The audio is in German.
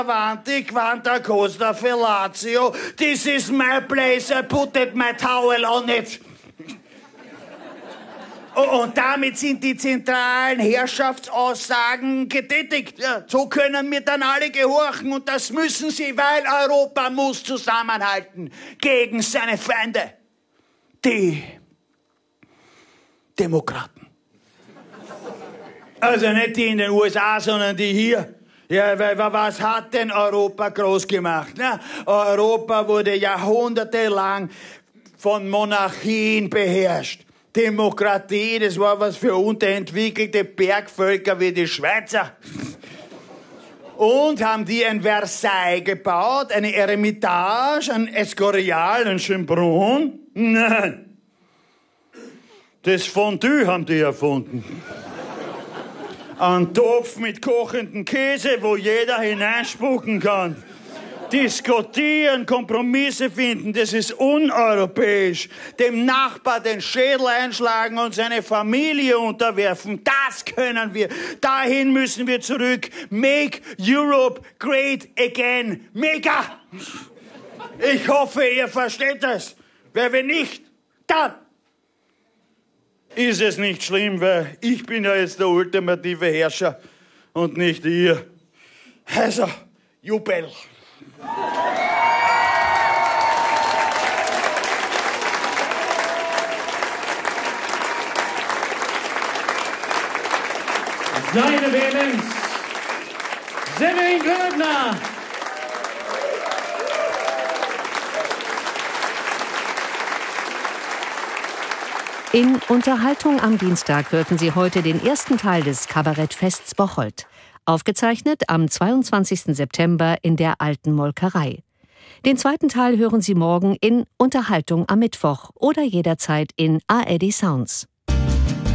Avanti, quanta costa fellatio. This is my place, I put my towel on it. Und damit sind die zentralen Herrschaftsaussagen getätigt. Ja, so können wir dann alle gehorchen und das müssen sie, weil Europa muss zusammenhalten gegen seine Feinde, die Demokraten. Also nicht die in den USA, sondern die hier. Ja, weil was hat denn Europa groß gemacht? Ne? Europa wurde jahrhundertelang von Monarchien beherrscht. Demokratie, das war was für unterentwickelte Bergvölker wie die Schweizer. Und haben die ein Versailles gebaut, eine Eremitage, ein Escorial, ein Schönbrunn? Nein. Das Fondue haben die erfunden. Ein Topf mit kochendem Käse, wo jeder hineinspucken kann. Diskutieren, Kompromisse finden, das ist uneuropäisch. Dem Nachbar den Schädel einschlagen und seine Familie unterwerfen, das können wir. Dahin müssen wir zurück. Make Europe great again. Mega! Ich hoffe, ihr versteht das. Wer will nicht, dann ist es nicht schlimm, weil ich bin ja jetzt der ultimative Herrscher und nicht ihr. Also, Jubel! Seine Wählens, Severin Gröbner. In Unterhaltung am Dienstag hörten Sie heute den ersten Teil des Kabarettfests Bocholt. Aufgezeichnet am 22. September in der Alten Molkerei. Den zweiten Teil hören Sie morgen in Unterhaltung am Mittwoch oder jederzeit in ARD Sounds.